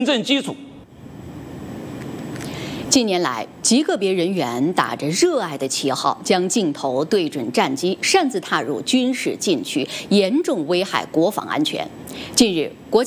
正基础。 近年来，极个别人员打着热爱的旗号，将镜头对准战机，擅自踏入军事禁区，严重危害国防安全。近日，国家